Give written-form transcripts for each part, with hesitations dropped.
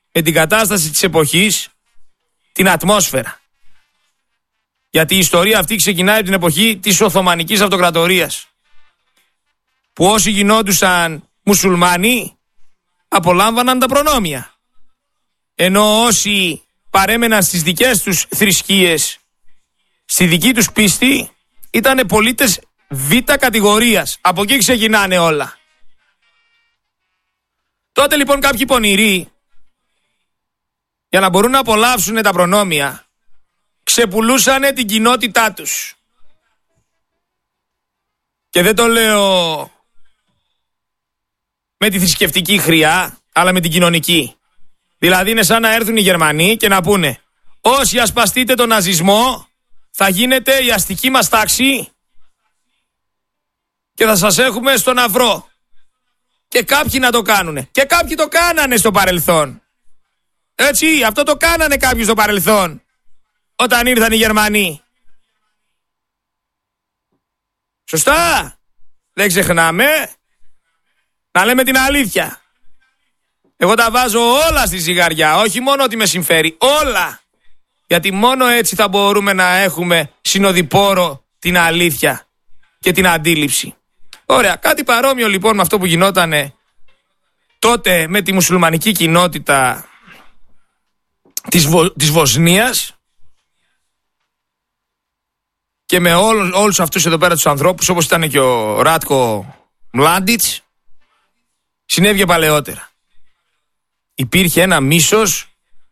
με την κατάσταση της εποχής την ατμόσφαιρα. Γιατί η ιστορία αυτή ξεκινάει από την εποχή της Οθωμανικής Αυτοκρατορίας, που όσοι γινόντουσαν μουσουλμάνοι απολάμβαναν τα προνόμια, ενώ όσοι παρέμεναν στις δικές τους θρησκείες, στη δική τους πίστη, ήταν πολίτες β' κατηγορίας. Από εκεί ξεκινάνε όλα. Τότε λοιπόν κάποιοι πονηροί, για να μπορούν να απολαύσουν τα προνόμια, ξεπουλούσανε την κοινότητά τους. Και δεν το λέω με τη θρησκευτική χρειά, αλλά με την κοινωνική. Δηλαδή είναι σαν να έρθουν οι Γερμανοί και να πούνε: όσοι ασπαστείτε τον ναζισμό, θα γίνετε η αστική μας τάξη και θα σας έχουμε στον αυρό. Και κάποιοι να το κάνουνε. Και κάποιοι το κάνανε στο παρελθόν. Έτσι, αυτό το κάνανε κάποιοι στο παρελθόν, όταν ήρθαν οι Γερμανοί. Σωστά. Δεν ξεχνάμε να λέμε την αλήθεια. Εγώ τα βάζω όλα στη ζυγαριά, όχι μόνο ότι με συμφέρει, όλα. Γιατί μόνο έτσι θα μπορούμε να έχουμε συνοδοιπόρο την αλήθεια και την αντίληψη. Ωραία, κάτι παρόμοιο λοιπόν με αυτό που γινότανε τότε με τη μουσουλμανική κοινότητα της Βοσνίας και με όλους αυτούς εδώ πέρα τους ανθρώπους, όπως ήταν και ο Ράτκο Μλάντιτς, συνέβη παλαιότερα. Υπήρχε ένα μίσος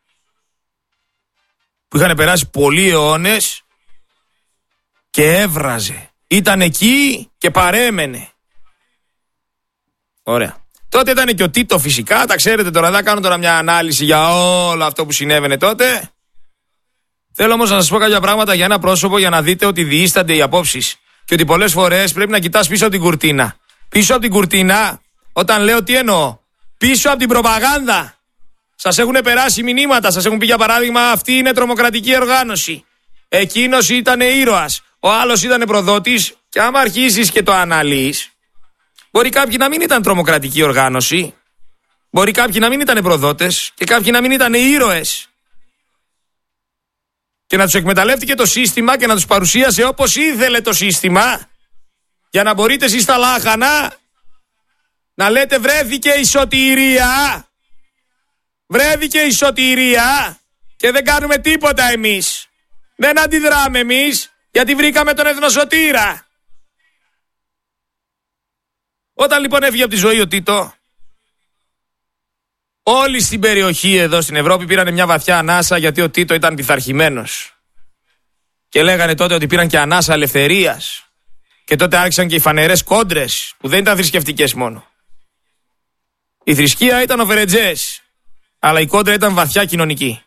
που είχαν περάσει πολλοί αιώνες και έβραζε. Ήταν εκεί και παρέμενε. Ωραία. Τότε ήταν και ο Τίτο φυσικά, τα ξέρετε τώρα, θα κάνω τώρα μια ανάλυση για όλο αυτό που συνέβαινε τότε. Θέλω όμως να σας πω κάποια πράγματα για ένα πρόσωπο, για να δείτε ότι διείστανται οι απόψεις και ότι πολλές φορές πρέπει να κοιτάς πίσω από την κουρτίνα. Πίσω από την κουρτίνα, όταν λέω τι εννοώ, πίσω από την προπαγάνδα. Σας έχουν περάσει μηνύματα, σας έχουν πει για παράδειγμα αυτή είναι τρομοκρατική οργάνωση. Εκείνος ήταν ήρωας, ο άλλος ήταν προδότης, και άμα αρχίσεις και το αναλύεις, μπορεί κάποιοι να μην ήταν τρομοκρατική οργάνωση, μπορεί κάποιοι να μην ήταν προδότες και κάποιοι να μην ήταν ήρωες. Και να τους εκμεταλλεύτηκε το σύστημα και να τους παρουσίασε όπως ήθελε το σύστημα, για να μπορείτε εσείς τα λάχανα να λέτε βρέθηκε η σωτηρία. Βρέθηκε η σωτηρία και δεν κάνουμε τίποτα εμείς. Δεν αντιδράμε εμείς, γιατί βρήκαμε τον εθνοσωτήρα. Όταν λοιπόν έφυγε από τη ζωή ο Τίτο, όλοι στην περιοχή εδώ στην Ευρώπη πήραν μια βαθιά ανάσα, γιατί ο Τίτο ήταν πειθαρχημένος. Και λέγανε τότε ότι πήραν και ανάσα ελευθερίας. Και τότε άρχισαν και οι φανερές κόντρες, που δεν ήταν θρησκευτικές μόνο. Η θρησκεία ήταν ο Φερετζές, αλλά η κόντρα ήταν βαθιά κοινωνική.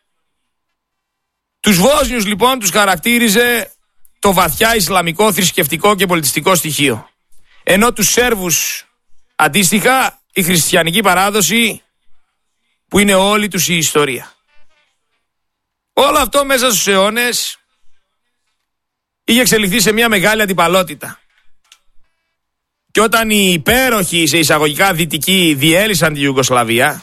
Τους Βόσνιους λοιπόν τους χαρακτήριζε το βαθιά ισλαμικό, θρησκευτικό και πολιτιστικό στοιχείο. Ενώ τους Σέρβους αντίστοιχα η χριστιανική παράδοση, που είναι όλη τους η ιστορία. Όλο αυτό μέσα στους αιώνες είχε εξελιχθεί σε μια μεγάλη αντιπαλότητα. Και όταν οι υπέροχοι σε εισαγωγικά δυτικοί διέλυσαν τη Ιουγκοσλαβία,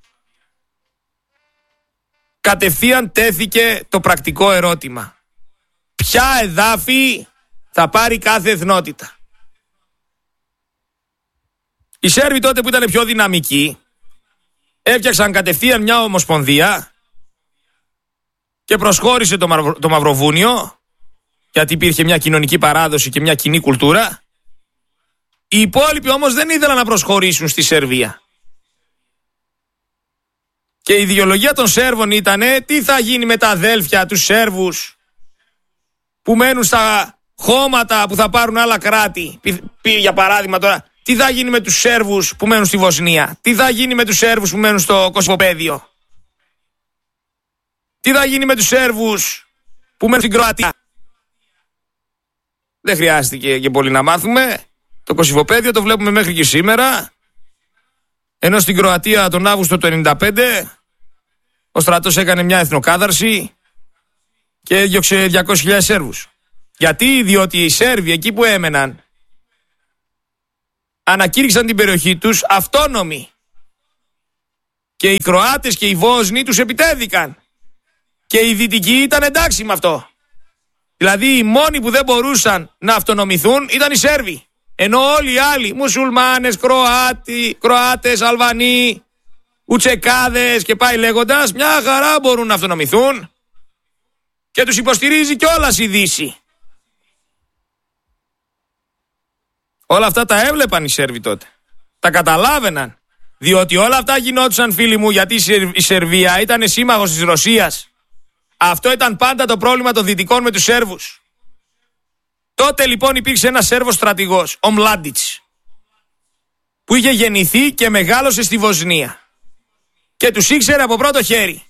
κατευθείαν τέθηκε το πρακτικό ερώτημα: ποια εδάφη θα πάρει κάθε εθνότητα? Οι Σέρβοι τότε, που ήταν πιο δυναμικοί, έφτιαξαν κατευθείαν μια ομοσπονδία και προσχώρησε το Μαυροβούνιο, γιατί υπήρχε μια κοινωνική παράδοση και μια κοινή κουλτούρα. Οι υπόλοιποι όμως δεν ήθελαν να προσχωρήσουν στη Σερβία. Και η ιδεολογία των Σέρβων ήταν τι θα γίνει με τα αδέλφια τους Σέρβους που μένουν στα χώματα που θα πάρουν άλλα κράτη. Για παράδειγμα τώρα, τι θα γίνει με τους Σέρβους που μένουν στη Βοσνία? Τι θα γίνει με τους Σέρβους που μένουν στο Κωσυφοπαίδιο? Τι θα γίνει με τους Σέρβους που μένουν στην Κροατία? Δεν χρειάστηκε και πολύ να μάθουμε. Το Κωσυφοπαίδιο το βλέπουμε μέχρι και σήμερα. Ενώ στην Κροατία τον Αύγουστο του 1995 ο στρατός έκανε μια εθνοκάθαρση και έδιωξε 200.000 Σέρβους. Γιατί? Διότι οι Σέρβοι εκεί που έμεναν ανακήρυξαν την περιοχή τους αυτόνομη. Και οι Κροάτες και οι Βόσνοι τους επιτέθηκαν. Και οι Δυτικοί ήταν εντάξει με αυτό. Δηλαδή οι μόνοι που δεν μπορούσαν να αυτονομηθούν ήταν οι Σέρβοι. Ενώ όλοι οι άλλοι, μουσουλμάνες, Κροάτες, Αλβανοί, Ουτσεκάδες και πάει λέγοντας, μια χαρά μπορούν να αυτονομηθούν. Και τους υποστηρίζει κιόλας η Δύση. Όλα αυτά τα έβλεπαν οι Σέρβοι τότε. Τα καταλάβαιναν. Διότι όλα αυτά γινόντουσαν, φίλοι μου, γιατί η Σερβία ήταν σύμμαχος της Ρωσίας. Αυτό ήταν πάντα το πρόβλημα των Δυτικών με τους Σέρβους. Τότε λοιπόν υπήρξε ένας Σέρβος στρατηγός, ο Μλάντιτς, που είχε γεννηθεί και μεγάλωσε στη Βοσνία. Και τους ήξερε από πρώτο χέρι.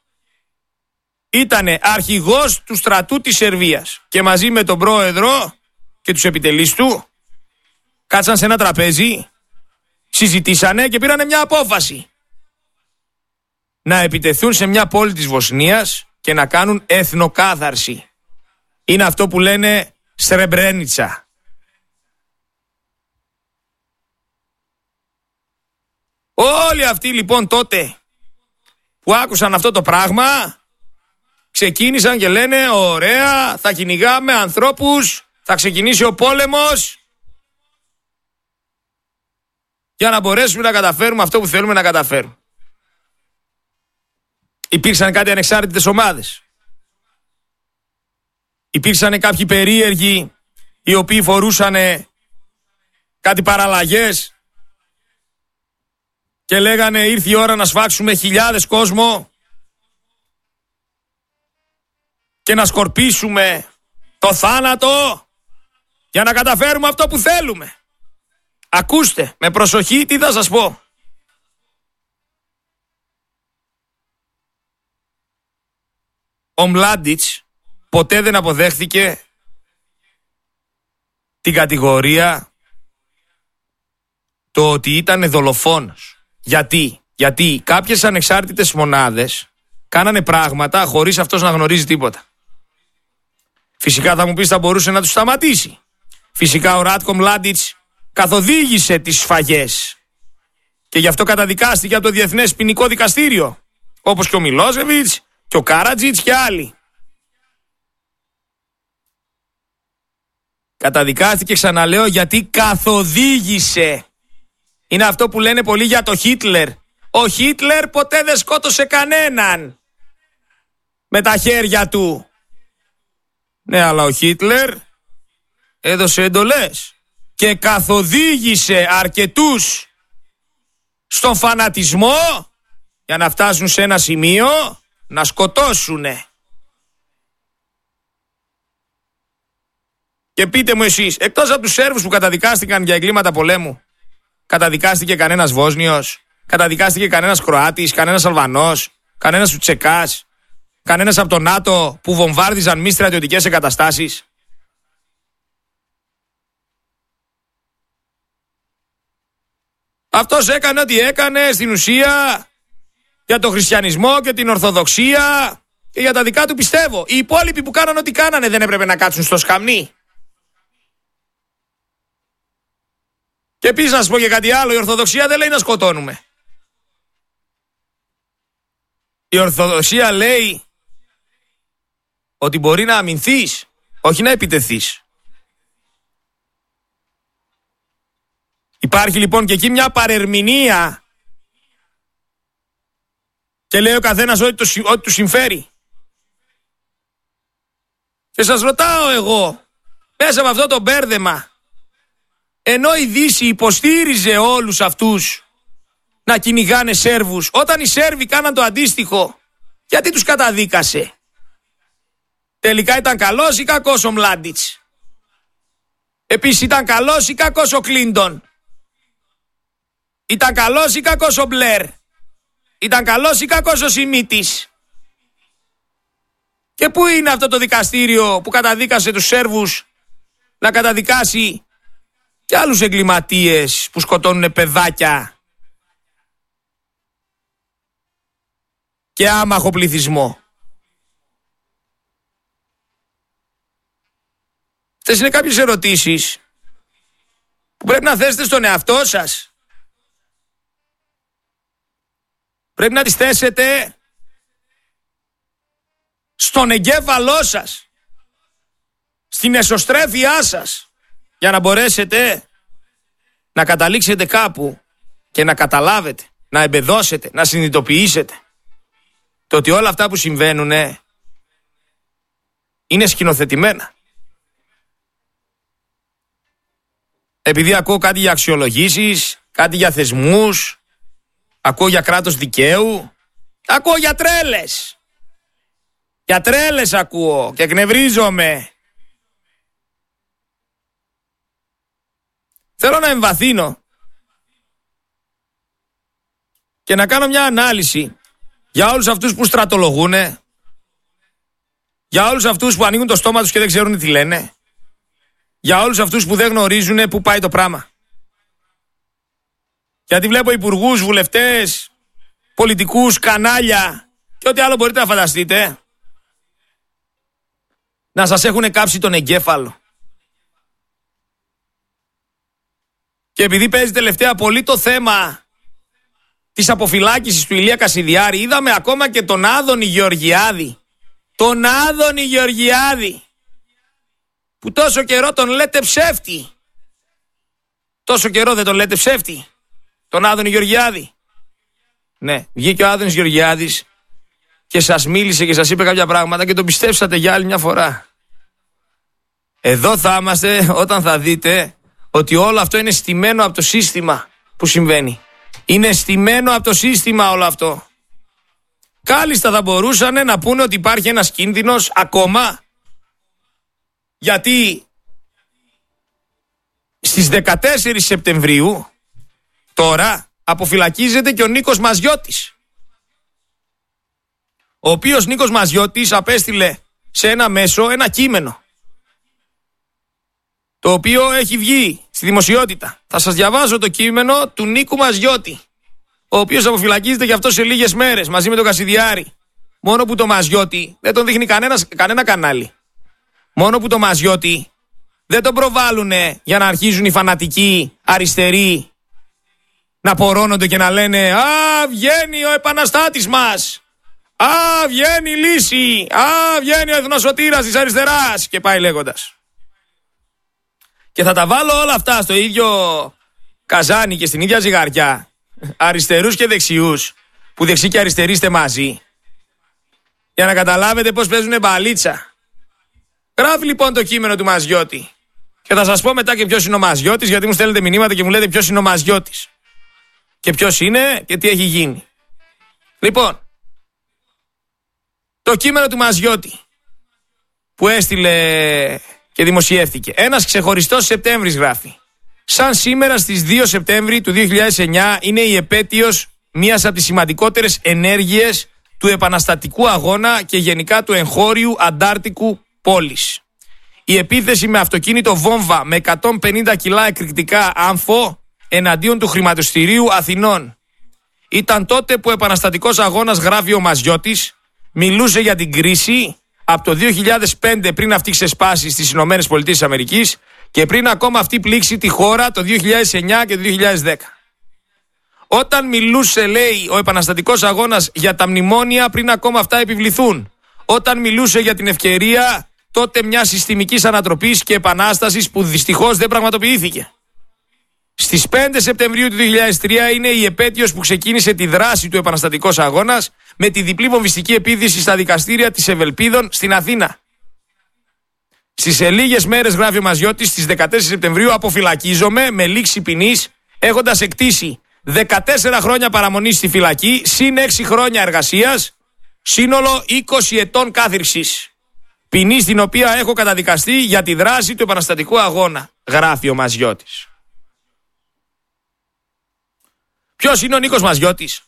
Ήτανε αρχηγός του στρατού της Σερβίας. Και μαζί με τον πρόεδρο και τους επιτελείς του κάτσαν σε ένα τραπέζι, συζητήσανε και πήρανε μια απόφαση. Να επιτεθούν σε μια πόλη της Βοσνίας και να κάνουν εθνοκάθαρση. Είναι αυτό που λένε Σρεμπρένιτσα. Όλοι αυτοί λοιπόν τότε που άκουσαν αυτό το πράγμα ξεκίνησαν και λένε ωραία, θα κυνηγάμε ανθρώπους, θα ξεκινήσει ο πόλεμος για να μπορέσουμε να καταφέρουμε αυτό που θέλουμε να καταφέρουμε. Υπήρξαν κάτι ανεξάρτητες ομάδες. Υπήρξαν κάποιοι περίεργοι οι οποίοι φορούσαν κάτι παραλλαγές και λέγανε ήρθε η ώρα να σφάξουμε χιλιάδες κόσμο και να σκορπίσουμε το θάνατο για να καταφέρουμε αυτό που θέλουμε. Ακούστε με προσοχή τι θα σας πω. Ο Μλάντιτς ποτέ δεν αποδέχθηκε την κατηγορία το ότι ήταν δολοφόνος. Γιατί κάποιες ανεξάρτητες μονάδες κάνανε πράγματα χωρίς αυτός να γνωρίζει τίποτα. Φυσικά θα μου πεις θα μπορούσε να τους σταματήσει. Φυσικά ο Ράτκο Μλάντιτς καθοδήγησε τις σφαγές και γι' αυτό καταδικάστηκε από το Διεθνές Ποινικό Δικαστήριο, όπως και ο Μιλόσεβιτς και ο Κάρατζιτς και άλλοι. Καταδικάστηκε, ξαναλέω, γιατί καθοδήγησε. Είναι αυτό που λένε πολλοί για το Χίτλερ. Ο Χίτλερ ποτέ δεν σκότωσε κανέναν με τα χέρια του. Ναι, αλλά ο Χίτλερ έδωσε εντολές και καθοδήγησε αρκετούς στον φανατισμό για να φτάσουν σε ένα σημείο να σκοτώσουνε. Και πείτε μου εσείς, εκτός από τους Σέρβους που καταδικάστηκαν για εγκλήματα πολέμου, καταδικάστηκε κανένας Βόσνιος, καταδικάστηκε κανένας Κροάτης, κανένας Αλβανός, κανένας Ουτσεκάς, κανένας από το ΝΑΤΟ που βομβάρδιζαν μη στρατιωτικές εγκαταστάσεις? Αυτός έκανε ό,τι έκανε στην ουσία για τον χριστιανισμό και την Ορθοδοξία και για τα δικά του, πιστεύω. Οι υπόλοιποι που κάνανε ό,τι κάνανε δεν έπρεπε να κάτσουν στο σκαμνί. Και επίσης να σας πω και κάτι άλλο, η Ορθοδοξία δεν λέει να σκοτώνουμε. Η Ορθοδοξία λέει ότι μπορεί να αμυνθείς, όχι να επιτεθείς. Υπάρχει λοιπόν και εκεί μια παρερμηνία και λέει ο καθένας ό,τι του συμφέρει. Και σας ρωτάω εγώ, μέσα από αυτό το μπέρδεμα, ενώ η Δύση υποστήριζε όλους αυτούς να κυνηγάνε Σέρβους, όταν οι Σέρβοι κάναν το αντίστοιχο, γιατί τους καταδίκασε? Τελικά ήταν καλός ή κακός ο Μλάντιτς? Επίσης ήταν καλός ή κακός ο Κλίντον? Ήταν καλός ή κακός ο Μπλερ? Ήταν καλός ή κακός ο Σιμίτης? Και πού είναι αυτό το δικαστήριο που καταδίκασε τους Σέρβους να καταδικάσει και άλλους εγκληματίες που σκοτώνουν παιδάκια και άμαχο πληθυσμό? Αυτές είναι κάποιες ερωτήσεις που πρέπει να θέσετε στον εαυτό σας. Πρέπει να τις θέσετε στον εγκέφαλό σας, στην εσωστρέφειά σας, για να μπορέσετε να καταλήξετε κάπου και να καταλάβετε, να εμπεδώσετε, να συνειδητοποιήσετε το ότι όλα αυτά που συμβαίνουν είναι σκηνοθετημένα. Επειδή ακούω κάτι για αξιολογήσεις, κάτι για θεσμούς, ακούω για κράτος δικαίου, ακούω για τρέλες. Για τρέλες ακούω και εκνευρίζομαι. Θέλω να εμβαθύνω και να κάνω μια ανάλυση για όλους αυτούς που στρατολογούν, για όλους αυτούς που ανοίγουν το στόμα τους και δεν ξέρουν τι λένε, για όλους αυτούς που δεν γνωρίζουν πού πάει το πράγμα. Γιατί βλέπω υπουργούς, βουλευτές, πολιτικούς, κανάλια και ό,τι άλλο μπορείτε να φανταστείτε να σας έχουν κάψει τον εγκέφαλο. Και επειδή παίζει τελευταία πολύ το θέμα της αποφυλάκησης του Ηλία Κασιδιάρη, είδαμε ακόμα και τον Άδωνη Γεωργιάδη. Τον Άδωνη Γεωργιάδη, που τόσο καιρό τον λέτε ψεύτη. Τόσο καιρό δεν τον λέτε ψεύτη, τον Άδωνη Γεωργιάδη? Ναι, βγήκε ο Άδωνης Γεωργιάδης και σας μίλησε και σας είπε κάποια πράγματα και τον πιστέψατε για άλλη μια φορά. Εδώ θα είμαστε όταν θα δείτε ότι όλο αυτό είναι στημένο από το σύστημα που συμβαίνει. Είναι στημένο από το σύστημα όλο αυτό. Κάλλιστα θα μπορούσαν να πούνε ότι υπάρχει ένας κίνδυνος ακόμα, γιατί στις 14 Σεπτεμβρίου τώρα αποφυλακίζεται και ο Νίκος Μαζιώτης, ο οποίος Νίκος Μαζιώτης απέστειλε σε ένα μέσο ένα κείμενο, το οποίο έχει βγει στη δημοσιότητα. Θα σας διαβάζω το κείμενο του Νίκου Μαζιώτη, ο οποίος αποφυλακίζεται και αυτό σε λίγες μέρες μαζί με τον Κασιδιάρη. Μόνο που το Μαζιώτη δεν τον δείχνει κανένα κανάλι. Μόνο που το Μαζιώτη δεν τον προβάλλουνε για να αρχίζουν οι φανατικοί αριστεροί να πορώνονται και να λένε «Α, βγαίνει ο επαναστάτης μας! Α, βγαίνει η λύση! Α, βγαίνει ο εθνοσωτήρας της αριστεράς!» και πάει λέγοντας. Και θα τα βάλω όλα αυτά στο ίδιο καζάνι και στην ίδια ζυγαριά, αριστερούς και δεξιούς, που δεξί και αριστεροί είστε μαζί, για να καταλάβετε πώς παίζουν μπαλίτσα. Γράφει λοιπόν το κείμενο του Μαζιώτη και θα σας πω μετά και ποιος είναι ο Μαζιώτης, γιατί μου στέλνετε μηνύματα και μου λέτε ποιος είναι ο Μαζιώτης και ποιος είναι και τι έχει γίνει. Λοιπόν, το κείμενο του Μαζιώτη που έστειλε και δημοσιεύθηκε. Ένας ξεχωριστός Σεπτέμβρης, γράφει. Σαν σήμερα στις 2 Σεπτέμβρη του 2009 είναι η επέτειος μιας από τις σημαντικότερες ενέργειες του επαναστατικού αγώνα και γενικά του εγχώριου αντάρτικου πόλης. Η επίθεση με αυτοκίνητο βόμβα με 150 κιλά εκρηκτικά άμφο εναντίον του χρηματιστηρίου Αθηνών. Ήταν τότε που ο επαναστατικός αγώνας, γράφει ο Μαζιώτης, μιλούσε για την κρίση από το 2005, πριν αυτή ξεσπάσει στις ΗΠΑ και πριν ακόμα αυτή πλήξει τη χώρα το 2009 και το 2010. Όταν μιλούσε, λέει, ο επαναστατικός αγώνας για τα μνημόνια πριν ακόμα αυτά επιβληθούν. Όταν μιλούσε για την ευκαιρία τότε μια συστημικής ανατροπής και επανάστασης που δυστυχώς δεν πραγματοποιήθηκε. Στις 5 Σεπτεμβρίου του 2003 είναι η επέτειος που ξεκίνησε τη δράση του επαναστατικός αγώνας με τη διπλή βομβιστική επίθεση στα δικαστήρια της Ευελπίδων στην Αθήνα. Στις λίγες μέρες, γράφει ο Μαζιώτης, στις 14 Σεπτεμβρίου αποφυλακίζομαι με λήξη ποινής, έχοντας εκτίσει 14 χρόνια παραμονή στη φυλακή, συν 6 χρόνια εργασίας, σύνολο 20 ετών κάθυρξης. Ποινή στην οποία έχω καταδικαστεί για τη δράση του επαναστατικού αγώνα, γράφει ο Μαζιώτης. Ποιος είναι ο Νίκος Μαζιώτης?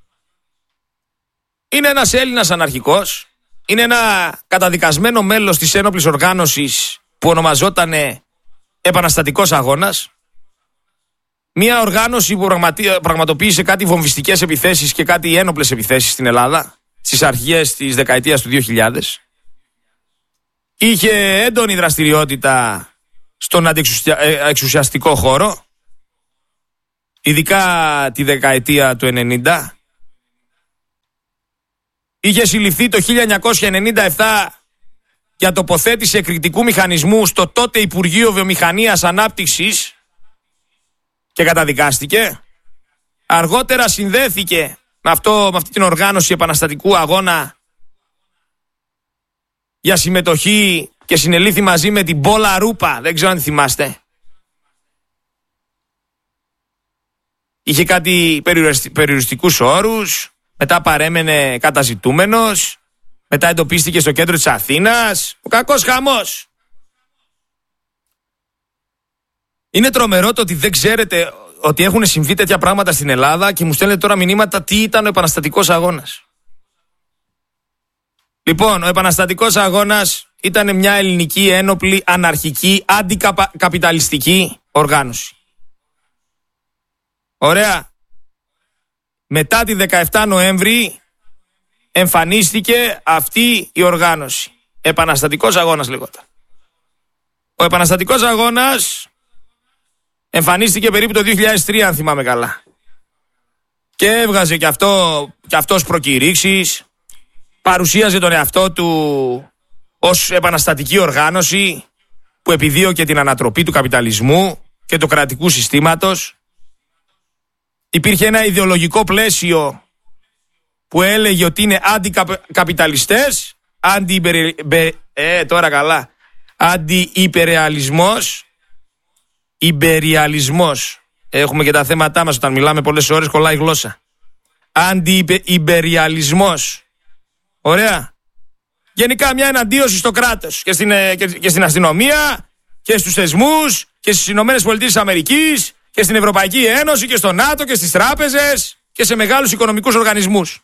Είναι ένας Έλληνας αναρχικός, είναι ένα καταδικασμένο μέλος της ένοπλης οργάνωσης που ονομαζόταν Επαναστατικός Αγώνας. Μια οργάνωση που πραγματοποίησε κάτι βομβιστικές επιθέσεις και κάτι ένοπλες επιθέσεις στην Ελλάδα στις αρχές της δεκαετίας του 2000. Είχε έντονη δραστηριότητα στον αντιεξουσιαστικό χώρο, ειδικά τη δεκαετία του 90. είχε συλληφθεί το 1997 για τοποθέτηση εκρηκτικού μηχανισμού στο τότε Υπουργείο Βιομηχανίας Ανάπτυξης και καταδικάστηκε. Αργότερα συνδέθηκε με αυτή την οργάνωση επαναστατικού αγώνα για συμμετοχή και συνελήφθη μαζί με την Μπόλα Ρούπα. Δεν ξέρω αν τη θυμάστε. Είχε κάτι περιοριστικούς όρους, μετά παρέμενε καταζητούμενος, μετά εντοπίστηκε στο κέντρο της Αθήνας. Ο κακός χαμός. Είναι τρομερό το ότι δεν ξέρετε ότι έχουν συμβεί τέτοια πράγματα στην Ελλάδα και μου στέλνετε τώρα μηνύματα τι ήταν ο επαναστατικός αγώνας. Λοιπόν, ο επαναστατικός αγώνας ήταν μια ελληνική ένοπλη, αναρχική, αντικαπιταλιστική οργάνωση. Ωραία. Μετά τη 17 Νοέμβρη εμφανίστηκε αυτή η οργάνωση. Επαναστατικός αγώνας λεγόταν. Ο επαναστατικός αγώνας εμφανίστηκε περίπου το 2003 αν θυμάμαι καλά. Και έβγαζε και αυτός προκηρύξεις, παρουσίαζε τον εαυτό του ως επαναστατική οργάνωση που επιδίωκε την ανατροπή του καπιταλισμού και του κρατικού συστήματος. Υπήρχε ένα ιδεολογικό πλαίσιο που έλεγε ότι είναι αντικαπιταλιστές, αντιυπερεαλισμός, υπεριαλισμός. Έχουμε και τα θέματά μας όταν μιλάμε πολλές ώρες, κολλάει η γλώσσα. Αντιυπεριαλισμός. Ωραία. Γενικά μια εναντίωση στο κράτος και στην αστυνομία και στους θεσμούς και στις Ηνωμένες Πολιτείες Αμερικής και στην Ευρωπαϊκή Ένωση και στο ΝΑΤΟ και στις τράπεζες και σε μεγάλους οικονομικούς οργανισμούς.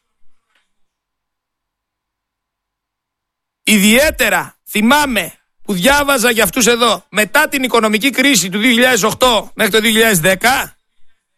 Ιδιαίτερα θυμάμαι που διάβαζα για αυτούς εδώ μετά την οικονομική κρίση του 2008 μέχρι το 2010